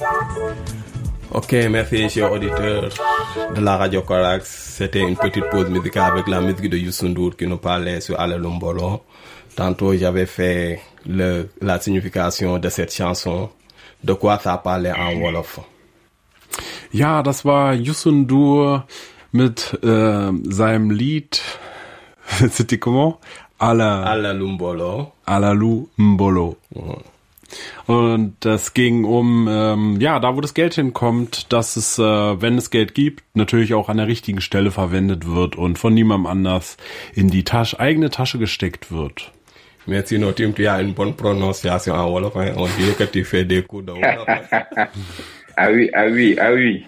Ok, merci chers auditeurs de la Radio Corax. C'était une petite pause musicale avec la musique de Youssou N'Dour qui nous parlait sur Alla Lumbolo. Tantôt j'avais fait la signification de cette chanson. De quoi ça parlait en Wolof? Ja, das war Youssou N'Dour mit seinem Lied, c'était comment? Alla Lumbolo. Alla Lumbolo. Und das ging um, da wo das Geld hinkommt, dass es, wenn es Geld gibt, natürlich auch an der richtigen Stelle verwendet wird und von niemandem anders in die eigene Tasche gesteckt wird. Merci, no, Tim, tu as une bonne prononciation en Wolof, hein? On dirait que tu fais des coups de Wolof. Ah oui.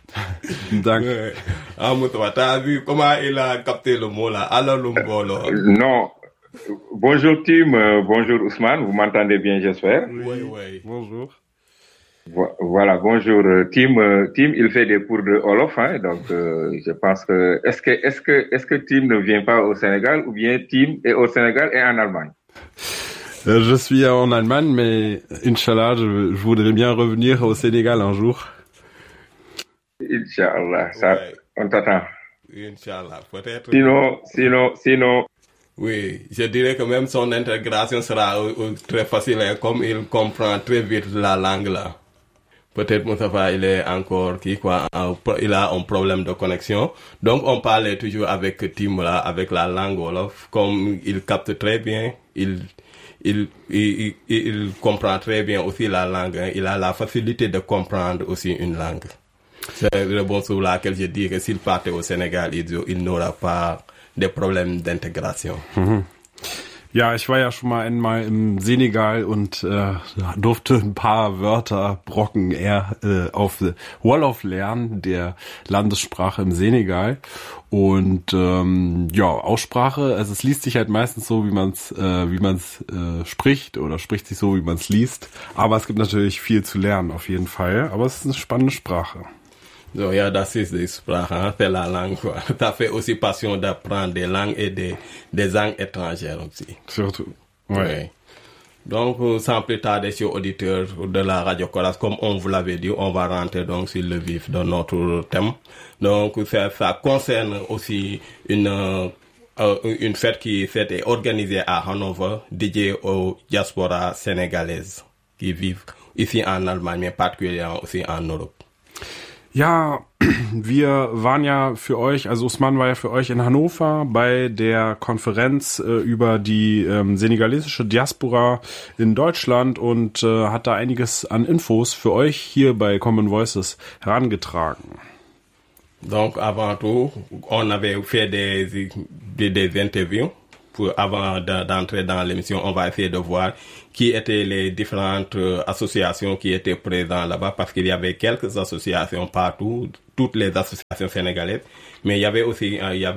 Danke. Moutawa, t'as vu comment il a capté le mot là, Alla Lumbolo? Non. Bonjour Tim, bonjour Ousmane, vous m'entendez bien, j'espère? Oui. Bonjour. Voilà, bonjour Tim. Tim, il fait des cours de Wolof, hein, donc je pense que est-ce que Tim ne vient pas au Sénégal ou bien Tim est au Sénégal et en Allemagne? Je suis en Allemagne, mais Inch'Allah, je voudrais bien revenir au Sénégal un jour. Inch'Allah, ça, on t'attend. Inch'Allah, peut-être. Sinon. Oui, je dirais que même son intégration sera très facile, hein, comme il comprend très vite la langue là. Peut-être Moustapha, il est encore il a un problème de connexion. Donc on parlait toujours avec Tim là, avec la langue Wolof, comme il capte très bien, il comprend très bien aussi la langue, hein. Il a la facilité de comprendre aussi une langue. C'est le bon sur laquelle je dis que s'il partait au Sénégal, il n'aura pas de problème d'intégration. Mhm. Ja, ich war ja schon mal einmal im Senegal und durfte ein paar Brocken auf Wolof lernen, der Landessprache im Senegal. Und Aussprache, also es liest sich halt meistens so, wie man's spricht, oder spricht sich so, wie man's liest. Aber es gibt natürlich viel zu lernen, auf jeden Fall. Aber es ist eine spannende Sprache. So, ja, das ist die Sprache, hein, c'est la langue, quoi. Ça fait aussi passion d'apprendre des langues et des langues étrangères aussi. Surtout. Ouais. Oui. Donc, sans plus tarder, chers auditeurs de la Radio Corax, comme on vous l'avait dit, on va rentrer donc sur le vif de notre thème. Donc, ça concerne aussi une fête qui s'était organisée à Hannover, dédiée aux diasporas sénégalaises qui vivent ici en Allemagne, mais particulièrement aussi en Europe. Ja, wir waren ja für euch, also Ousmane war ja für euch in Hannover bei der Konferenz über die senegalesische Diaspora in Deutschland und hat da einiges an Infos für euch hier bei Common Voices herangetragen. Donc avant tout, on avait fait des interviews. Avant d'entrer dans l'émission, on va essayer de voir qui étaient les différentes associations qui étaient présentes là-bas, parce qu'il y avait quelques associations partout, toutes les associations sénégalaises, mais il y avait aussi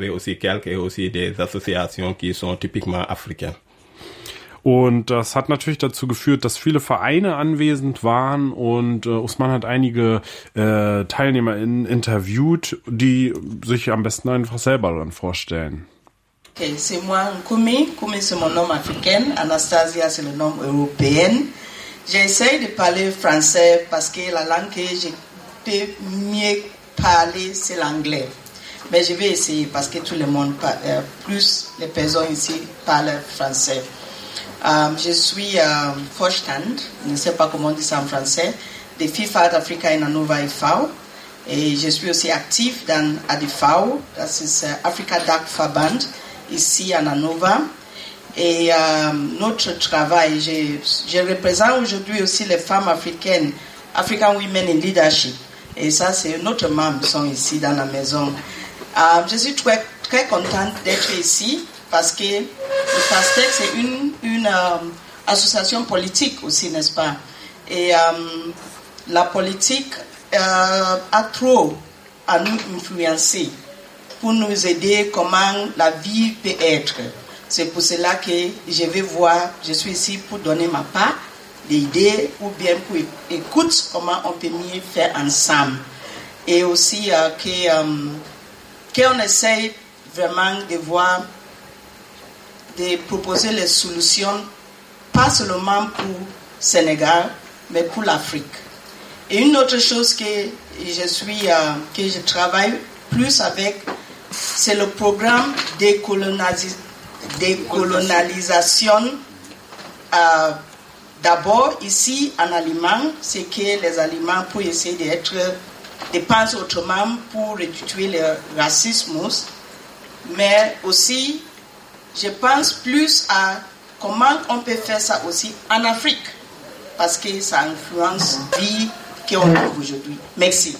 des associations qui sont typiquement africaines. Und das hat natürlich dazu geführt, dass viele Vereine anwesend waren und Ousmane hat einige TeilnehmerInnen interviewt, die sich am besten einfach selber dann vorstellen. Okay, c'est moi Nkoumi. Nkoumi, c'est mon nom africain. Anastasia, c'est le nom européen. J'essaie de parler français parce que la langue que je peux mieux parler, c'est l'anglais. Mais je vais essayer parce que tout le monde, plus les personnes ici parlent français. Je suis Vorstand, je ne sais pas comment on dit ça en français, de FIFA Africa in Hannover e.V. Et je suis aussi actif dans ADV, das ist Africa Dark Verband, ici en Hannover. Et notre travail, je représente aujourd'hui aussi les femmes africaines, African Women in Leadership. Et ça, c'est notre membre sont ici dans la maison. Je suis très, très contente d'être ici parce que le FASTEC, c'est une association politique aussi, n'est-ce pas? Et la politique a trop à nous influencer pour nous aider comment la vie peut être. C'est pour cela que je vais voir, je suis ici pour donner ma part d'idées ou bien pour écouter comment on peut mieux faire ensemble. Et aussi qu'on essaye vraiment de voir, de proposer les solutions, pas seulement pour le Sénégal, mais pour l'Afrique. Et une autre chose que je travaille plus avec, c'est le programme décolonialisation. D'abord, ici, en aliment, c'est que les aliments, pour essayer de penser autrement, pour réduire le racisme, mais aussi, je pense plus à comment on peut faire ça aussi en Afrique, parce que ça influence la vie qu'on a aujourd'hui. Merci.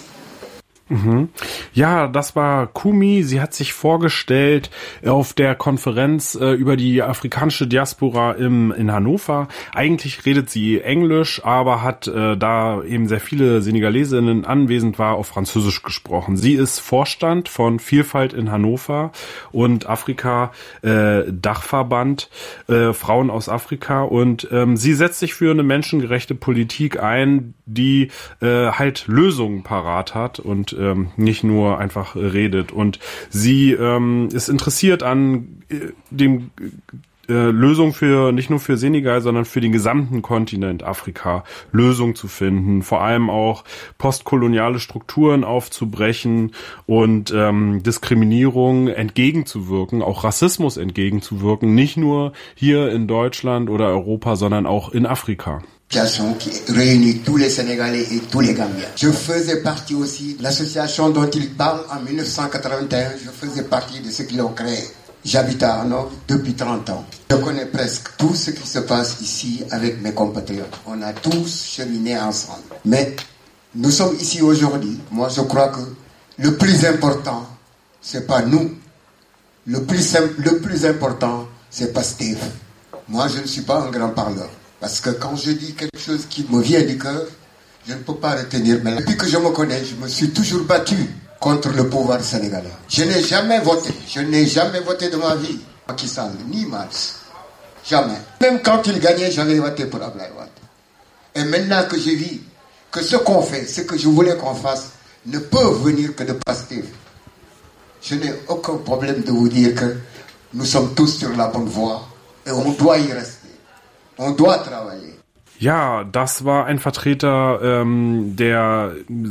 Ja, das war Kumi. Sie hat sich vorgestellt auf der Konferenz über die afrikanische Diaspora in Hannover. Eigentlich redet sie Englisch, aber hat, da eben sehr viele Senegalesinnen anwesend war, auf Französisch gesprochen. Sie ist Vorstand von Vielfalt in Hannover und Afrika Dachverband Frauen aus Afrika, und sie setzt sich für eine menschengerechte Politik ein, die halt Lösungen parat hat und nicht nur einfach redet. Und sie ist interessiert an dem Lösung für nicht nur für Senegal, sondern für den gesamten Kontinent Afrika Lösungen zu finden, vor allem auch postkoloniale Strukturen aufzubrechen und Diskriminierung entgegenzuwirken, auch Rassismus entgegenzuwirken, nicht nur hier in Deutschland oder Europa, sondern auch in Afrika. Qui réunit tous les Sénégalais et tous les Gambiens. Je faisais partie aussi de l'association dont il parle en 1981. Je faisais partie de ceux qui l'ont créé. J'habite à Hanovre depuis 30 ans. Je connais presque tout ce qui se passe ici avec mes compatriotes. On a tous cheminé ensemble. Mais nous sommes ici aujourd'hui. Moi, je crois que le plus important, c'est pas nous. Le plus important, c'est Pastef. Moi, je ne suis pas un grand parleur. Parce que quand je dis quelque chose qui me vient du cœur, je ne peux pas retenir. Mais depuis que je me connais, je me suis toujours battu contre le pouvoir sénégalais. Je n'ai jamais voté de ma vie Macky Sall, ni Mars. Jamais. Même quand il gagnait, j'avais voté pour Abdoulaye Wade. Et maintenant que j'ai vu que ce qu'on fait, ce que je voulais qu'on fasse, ne peut venir que de Pastef, je n'ai aucun problème de vous dire que nous sommes tous sur la bonne voie et on doit y rester. On doit travailler. Ja, das war ein Vertreter der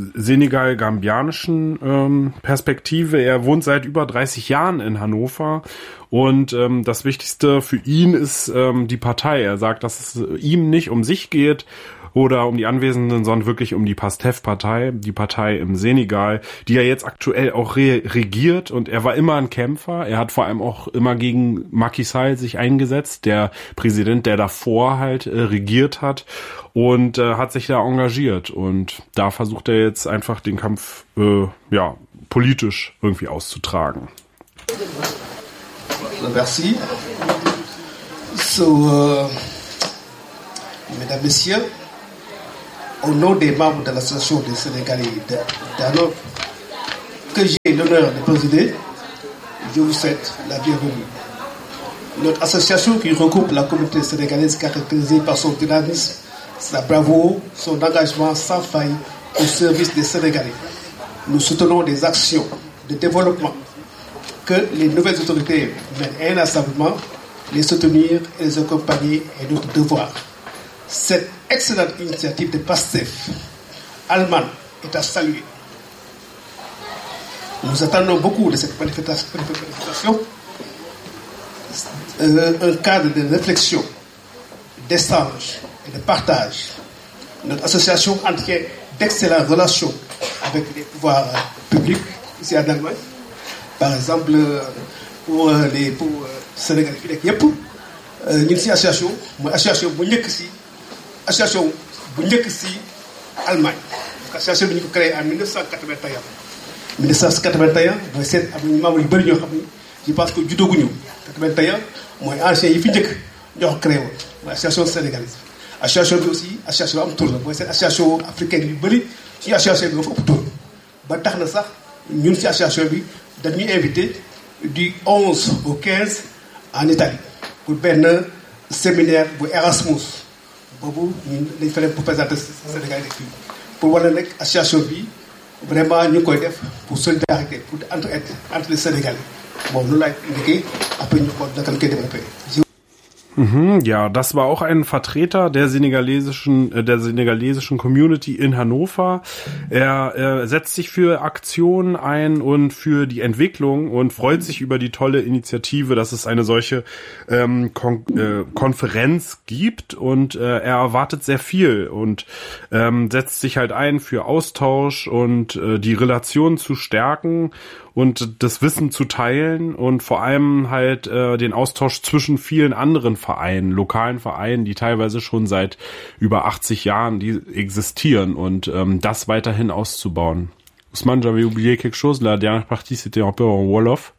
senegal-gambianischen Perspektive. Er wohnt seit über 30 Jahren in Hannover und das Wichtigste für ihn ist die Partei. Er sagt, dass es ihm nicht um sich geht oder um die Anwesenden, sondern wirklich um die Pastef-Partei, die Partei im Senegal, die ja jetzt aktuell auch regiert, und er war immer ein Kämpfer. Er hat vor allem auch immer gegen Macky Sall sich eingesetzt, der Präsident, der davor halt regiert hat, und hat sich da engagiert, und da versucht er jetzt einfach den Kampf politisch irgendwie auszutragen. Merci. So, Mesdames, Messieurs, au nom des membres de l'association des Sénégalais d'Hanovre, que j'ai l'honneur de présider, je vous souhaite la bienvenue. Notre association, qui regroupe la communauté sénégalaise, caractérisée par son dynamisme, sa bravoure, son engagement sans faille au service des Sénégalais. Nous soutenons des actions de développement que les nouvelles autorités mènent inlassablement. Les soutenir et les accompagner est notre devoir. Cette excellente initiative de Pastef allemande est à saluer. Nous attendons beaucoup de cette manifestation, un cadre de réflexion, d'échange et de partage. Notre association entretient d'excellentes relations avec les pouvoirs publics ici en Allemagne. Par exemple, pour Sénégal fi nekk yëpp ñun ci association mooy association bu njëkk ci Allemagne. Association bi ñu ko créé en 1981. 1981 mooy seet am nañu membres yu bëri ñoo xam ni je pense que juddooguñu. 81 mooy anciens yi fi njëkk ñoo ko créé woon mooy association sénégalaise. Association bi aussi association am tur la mooy seen association africaine yu bëri ci association bi nga fa ëpp tur ba tax na sax ñun ci association bi dañuy invité du 11 au 15 en Italie pour benn séminaire bu Erasmus boobu ñun dañ fa dem pour présenter Sénégal yi fii pour wane nag association bi vraiment ñu ngi koy def pour solidarité pour entre les Sénégalais bon loolu laay indiqué après ñu xool naka lañ koy développé. Ja, das war auch ein Vertreter der senegalesischen Community in Hannover. Er setzt sich für Aktionen ein und für die Entwicklung und freut sich über die tolle Initiative, dass es eine solche Konferenz gibt, und er erwartet sehr viel und setzt sich halt ein für Austausch und die Relationen zu stärken und das Wissen zu teilen und vor allem halt den Austausch zwischen vielen anderen Vereinen, lokalen Vereinen, die teilweise schon seit über 80 Jahren die existieren, und das weiterhin auszubauen. Ousmane, j'avais oublié quelque chose. La dernière partie, c'était un peu en Wolof.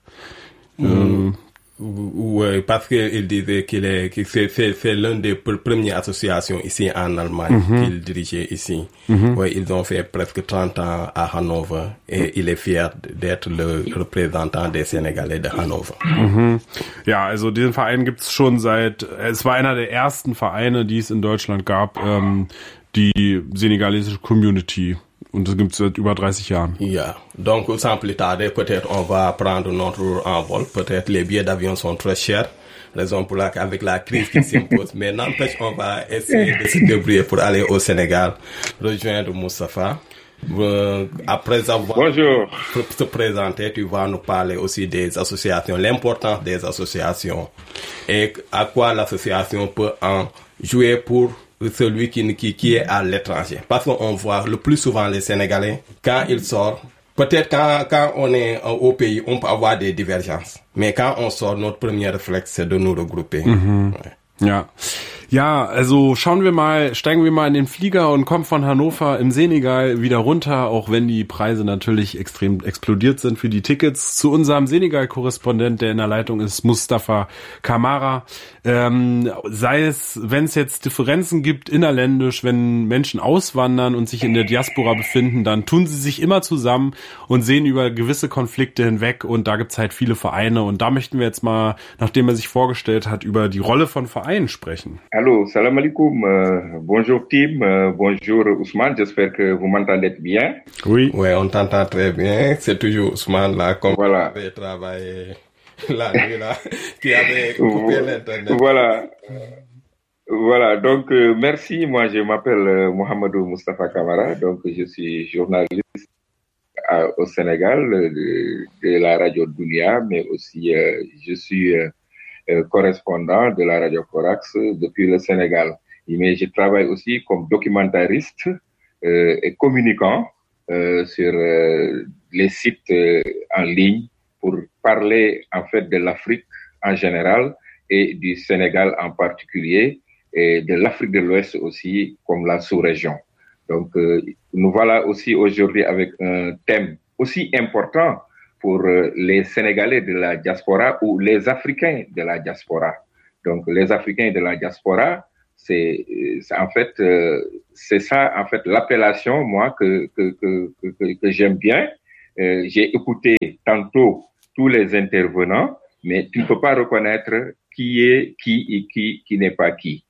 Oui, parce qu'il disait que c'est l'une des premières associations ici en Allemagne qu'il dirigeait ici. Oui, ils ont fait presque 30 ans à Hannover et il est fier d'être le représentant des Sénégalais de Hannover. Ja, also diesen Verein gibt's schon es war einer der ersten Vereine, die es in Deutschland gab, die senegalesische Community. Und das gibt's seit über 30 Jahren. Yeah. Donc, sans plus tarder, peut-être on va prendre notre envol. Peut-être les billets d'avion sont très chers. Raison pour laquelle, avec la crise qui s'impose. Mais n'empêche, on va essayer de se débrouiller pour aller au Sénégal, rejoindre Moustapha. Après avoir se présenté, tu vas nous parler aussi des associations, l'importance des associations et à quoi l'association peut en jouer pour celui qui est à l'étranger. Parce qu'on voit le plus souvent les Sénégalais, quand ils sortent, peut-être quand on est au pays, on peut avoir des divergences. Mais quand on sort, notre premier réflexe, c'est de nous regrouper. Ouais. Ja, also steigen wir mal in den Flieger und kommen von Hannover im Senegal wieder runter, auch wenn die Preise natürlich extrem explodiert sind für die Tickets, zu unserem Senegal-Korrespondent, der in der Leitung ist, Moustapha Camara. Wenn es jetzt Differenzen gibt innerländisch, wenn Menschen auswandern und sich in der Diaspora befinden, dann tun sie sich immer zusammen und sehen über gewisse Konflikte hinweg, und da gibt's halt viele Vereine, und da möchten wir jetzt mal, nachdem er sich vorgestellt hat, über die Rolle von Vereinen sprechen. Allô, salam alaikum, bonjour team, bonjour Ousmane, j'espère que vous m'entendez bien. Oui. Ouais, on t'entend très bien, c'est toujours Ousmane là, comme voilà. avait travaillé la nuit là, qui avait coupé l'internet. Voilà, donc merci, moi je m'appelle Mohamedou Moustapha Camara, donc je suis journaliste au Sénégal de la radio Dunia, mais aussi je suis correspondant de la radio Corax depuis le Sénégal. Mais je travaille aussi comme documentariste et communicant sur les sites en ligne pour parler en fait de l'Afrique en général et du Sénégal en particulier, et de l'Afrique de l'Ouest aussi comme la sous-région. Donc nous voilà aussi aujourd'hui avec un thème aussi important pour les Sénégalais de la diaspora ou les Africains de la diaspora. Donc, les Africains de la diaspora, c'est en fait, c'est ça, en fait, l'appellation, moi, que j'aime bien. J'ai écouté tantôt tous les intervenants, mais tu ne peux pas reconnaître qui est qui et qui n'est pas qui.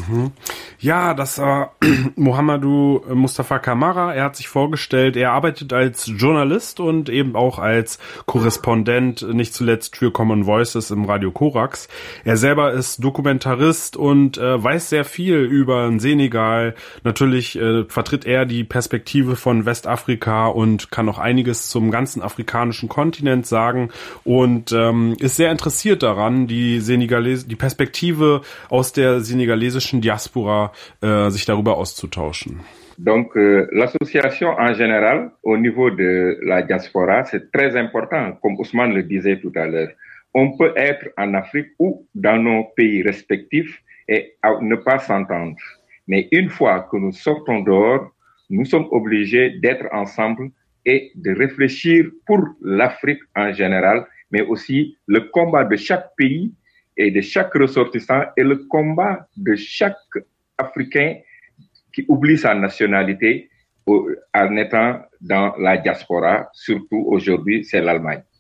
Ja, das war Mohamedou Moustapha Camara. Er hat sich vorgestellt, er arbeitet als Journalist und eben auch als Korrespondent, nicht zuletzt für Common Voices im Radio Corax. Er selber ist Dokumentarist und weiß sehr viel über den Senegal. Natürlich vertritt er die Perspektive von Westafrika und kann auch einiges zum ganzen afrikanischen Kontinent sagen und ist sehr interessiert daran, die Perspektive aus der senegalesischen Diaspora sich darüber auszutauschen. Donc, l'association en général, au niveau de la diaspora, c'est très important, comme Ousmane le disait tout à l'heure. On peut être en Afrique ou dans nos pays respectifs et ne pas s'entendre. Mais une fois que nous sortons dehors, nous sommes obligés d'être ensemble et de réfléchir pour l'Afrique en général, mais aussi le combat de chaque pays et de chaque ressortissant et le combat de chaque Africain qui oublie sa nationalité en étant dans la diaspora, surtout aujourd'hui, c'est l'Allemagne.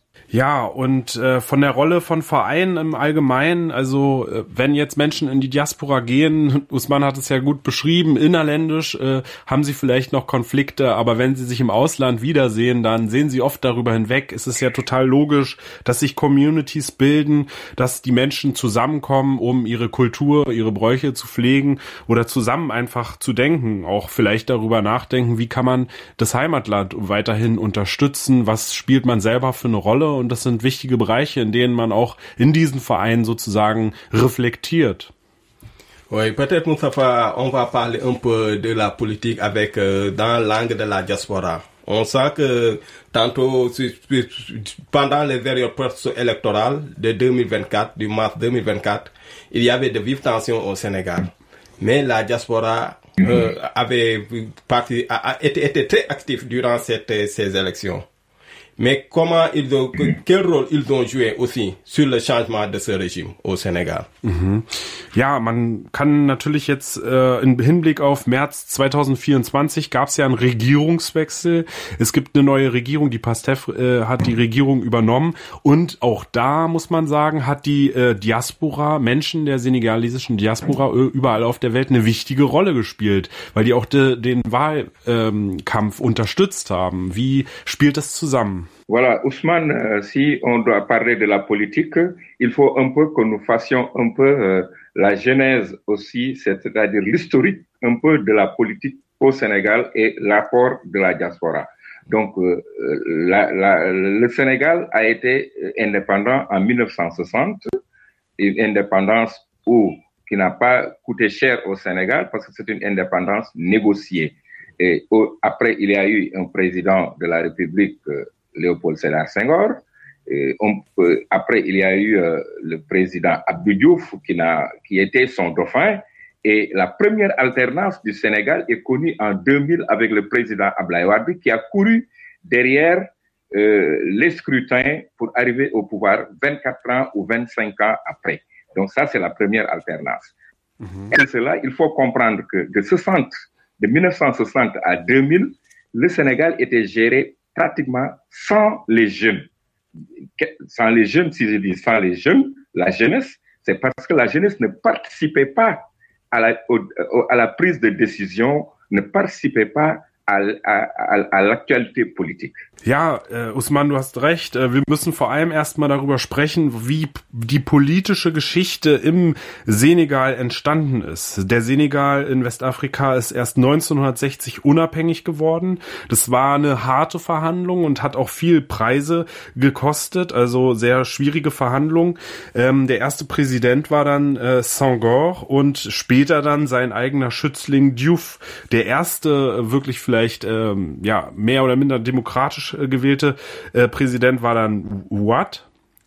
Ja, und von der Rolle von Vereinen im Allgemeinen, also wenn jetzt Menschen in die Diaspora gehen, Usman hat es ja gut beschrieben, innerländisch haben sie vielleicht noch Konflikte, aber wenn sie sich im Ausland wiedersehen, dann sehen sie oft darüber hinweg. Es ist ja total logisch, dass sich Communities bilden, dass die Menschen zusammenkommen, um ihre Kultur, ihre Bräuche zu pflegen oder zusammen einfach zu denken, auch vielleicht darüber nachdenken, wie kann man das Heimatland weiterhin unterstützen, was spielt man selber für eine Rolle. Und das sind wichtige Bereiche, in denen man auch in diesen Vereinen sozusagen reflektiert. Oui, peut-être Moustapha, on va parler un peu de la politique avec dans l'angle de la diaspora. On sent que tantôt, pendant les périodes post-électorales de 2024, du mars 2024, il y avait de vives tensions au Sénégal. Mais la diaspora était très active durant ces élections. Mais quel rôle ils ont joué aussi sur le changement de ce régime au Sénégal? Mhm. Ja, man kann natürlich jetzt im Hinblick auf März 2024 gab es ja einen Regierungswechsel. Es gibt eine neue Regierung, die PASTEF hat die Regierung übernommen und auch da muss man sagen, hat die Diaspora, Menschen der senegalesischen Diaspora überall auf der Welt eine wichtige Rolle gespielt, weil die auch den Wahlkampf unterstützt haben. Wie spielt das zusammen? Voilà, Ousmane, si on doit parler de la politique, il faut un peu que nous fassions un peu la genèse aussi, c'est-à-dire l'historique un peu de la politique au Sénégal et l'apport de la diaspora. Donc, le Sénégal a été indépendant en 1960, une indépendance qui n'a pas coûté cher au Sénégal parce que c'est une indépendance négociée. Et après, il y a eu un président de la République, Léopold Sédar Senghor. Après, il y a eu le président Abdou Diouf qui était son dauphin. Et la première alternance du Sénégal est connue en 2000 avec le président Abdoulaye Wade qui a couru derrière les scrutins pour arriver au pouvoir 24 ans ou 25 ans après. Donc ça, c'est la première alternance. Et cela, il faut comprendre que de 1960 à 2000, le Sénégal était géré pratiquement sans les jeunes. Sans les jeunes, si je dis sans les jeunes, la jeunesse, c'est parce que la jeunesse ne participait pas à la prise de décision, ne participait pas à l'actualité politique. Ja, Usman, du hast recht. Wir müssen vor allem erstmal darüber sprechen, wie die politische Geschichte im Senegal entstanden ist. Der Senegal in Westafrika ist erst 1960 unabhängig geworden. Das war eine harte Verhandlung und hat auch viel Preise gekostet, also sehr schwierige Verhandlung. Der erste Präsident war dann Senghor und später dann sein eigener Schützling Diouf. Der erste wirklich vielleicht mehr oder minder demokratisch gewählte Präsident war dann Wade.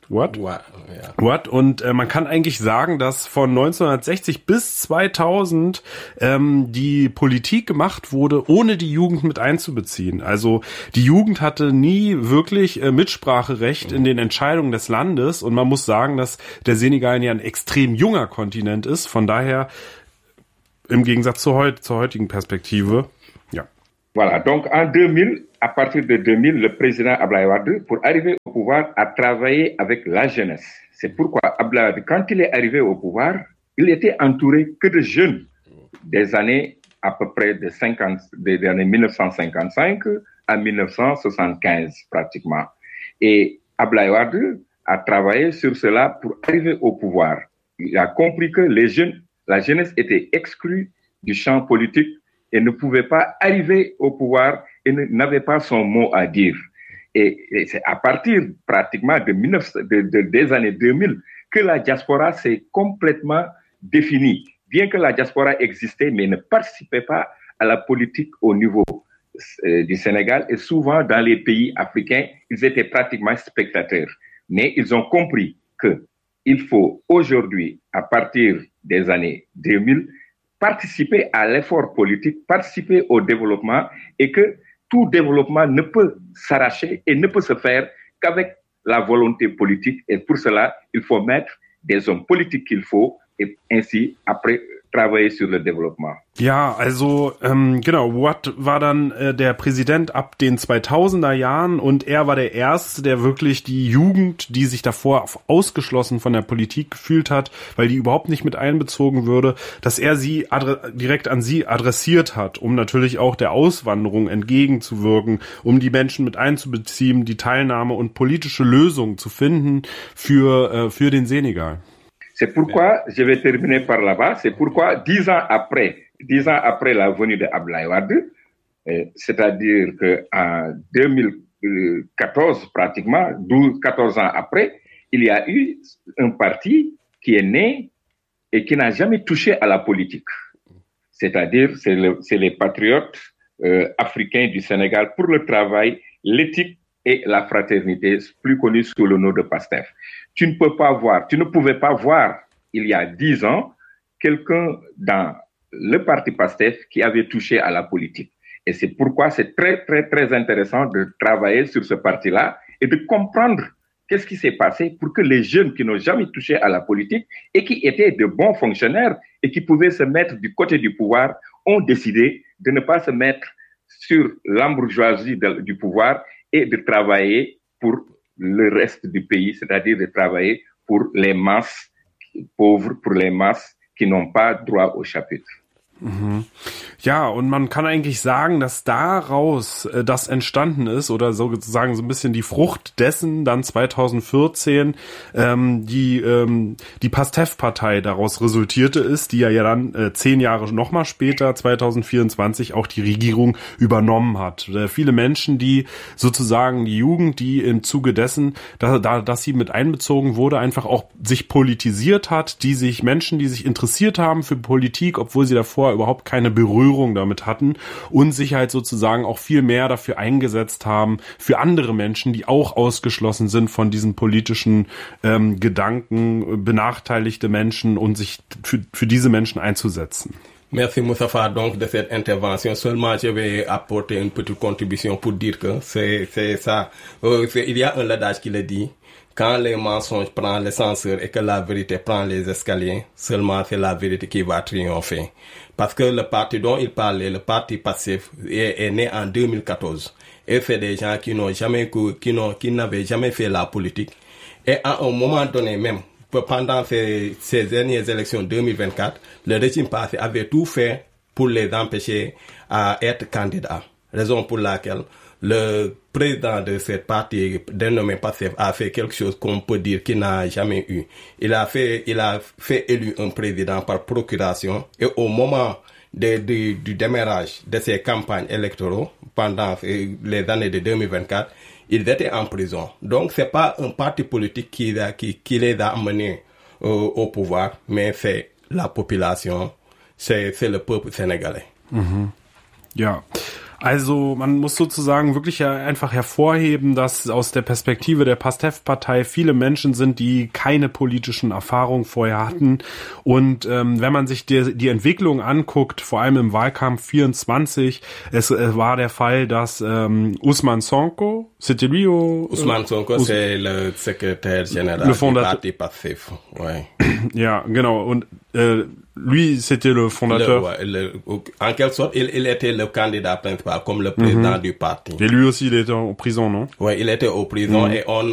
Und man kann eigentlich sagen, dass von 1960 bis 2000 die Politik gemacht wurde, ohne die Jugend mit einzubeziehen. Also die Jugend hatte nie wirklich Mitspracherecht in den Entscheidungen des Landes und man muss sagen, dass der Senegal ja ein extrem junger Kontinent ist. Von daher im Gegensatz zur heutigen Perspektive. Ja. Voilà, donc en 2000, à partir de 2000, le président Abdoulaye Wade, pour arriver au pouvoir, a travaillé avec la jeunesse. C'est pourquoi Abdoulaye Wade, quand il est arrivé au pouvoir, il était entouré que de jeunes des années à peu près des années 1955 à 1975 pratiquement. Et Abdoulaye Wade a travaillé sur cela pour arriver au pouvoir. Il a compris que la jeunesse était exclue du champ politique et ne pouvait pas arriver au pouvoir et n'avait pas son mot à dire. Et c'est à partir pratiquement des années 2000 que la diaspora s'est complètement définie. Bien que la diaspora existait, mais ne participait pas à la politique au niveau du Sénégal et souvent dans les pays africains, ils étaient pratiquement spectateurs. Mais ils ont compris qu'il faut aujourd'hui, à partir des années 2000, participer à l'effort politique, participer au développement et que tout développement ne peut s'arracher et ne peut se faire qu'avec la volonté politique. Et pour cela, il faut mettre des hommes politiques qu'il faut et ainsi, après, travailler sur le développement. Ja, also genau, Wade war dann der Präsident ab den 2000er Jahren und er war der Erste, der wirklich die Jugend, die sich davor ausgeschlossen von der Politik gefühlt hat, weil die überhaupt nicht mit einbezogen würde, dass er sie direkt an sie adressiert hat, um natürlich auch der Auswanderung entgegenzuwirken, um die Menschen mit einzubeziehen, die Teilnahme und politische Lösungen zu finden für den Senegal. C'est pourquoi, je vais terminer par là-bas, c'est pourquoi 10 ans après la venue de Abdoulaye Wade, c'est-à-dire qu'en 2014 pratiquement, 14 ans après, il y a eu un parti qui est né et qui n'a jamais touché à la politique. C'est-à-dire, c'est les patriotes africains du Sénégal pour le travail, l'éthique et la fraternité, plus connue sous le nom de PASTEF. Tu ne pouvais pas voir, il y a 10 ans, quelqu'un dans le parti PASTEF qui avait touché à la politique. Et c'est pourquoi c'est très, très, très intéressant de travailler sur ce parti-là et de comprendre qu'est-ce qui s'est passé pour que les jeunes qui n'ont jamais touché à la politique et qui étaient de bons fonctionnaires et qui pouvaient se mettre du côté du pouvoir ont décidé de ne pas se mettre sur l'embourgeoisie du pouvoir et de travailler pour le reste du pays, c'est-à-dire de travailler pour les masses pauvres, pour les masses qui n'ont pas droit au chapitre. Mhm. Ja, und man kann eigentlich sagen, dass daraus das entstanden ist oder sozusagen so ein bisschen die Frucht dessen dann 2014 die PASTEF-Partei daraus resultierte ist, die ja dann 10 Jahre nochmal später, 2024, auch die Regierung übernommen hat. Viele Menschen, die sozusagen die Jugend, die im Zuge dessen, dass sie mit einbezogen wurde, einfach auch sich politisiert hat, Menschen, die sich interessiert haben für Politik, obwohl sie davor überhaupt keine Berührung damit hatten und sich halt sozusagen auch viel mehr dafür eingesetzt haben, für andere Menschen, die auch ausgeschlossen sind von diesen politischen Gedanken, benachteiligte Menschen und sich für diese Menschen einzusetzen. Merci Moustapha donc de cette intervention. Seulement je vais apporter une petite contribution pour dire que c'est ça. Il y a un adage qui le dit. Quand les mensonges prennent l'ascenseur et que la vérité prend les escaliers, seulement c'est la vérité qui va triompher. Parce que le parti dont il parlait, le parti PASTEF, est né en 2014. Et c'est des gens qui n'avaient jamais fait la politique. Et à un moment donné même, pendant ces dernières élections 2024, le régime passé avait tout fait pour les empêcher à être candidats. Raison pour laquelle le président de cette partie dénommé PASTEF a fait quelque chose qu'on peut dire qu'il n'a jamais eu. Il a fait élu un président par procuration et au moment du démarrage de ces campagnes électorales pendant les années de 2024, ils étaient en prison. Donc c'est pas un parti politique qui les a amenés au pouvoir, mais c'est la population, c'est le peuple sénégalais. Mhm. Ja. Also man muss sozusagen wirklich einfach hervorheben, dass aus der Perspektive der PASTEF-Partei viele Menschen sind, die keine politischen Erfahrungen vorher hatten. Und wenn man sich die Entwicklung anguckt, vor allem im Wahlkampf 24, es war der Fall, dass Ousmane Sonko, c'était lui Ousmane Sonko, c'est le secrétaire général du parti PASTEF. Ouais. Ja, genau. Und lui, c'était le fondateur. En quelque sorte, il était le candidat principal, comme le président du parti. Et lui aussi, il était en prison, non? Oui, il était en prison et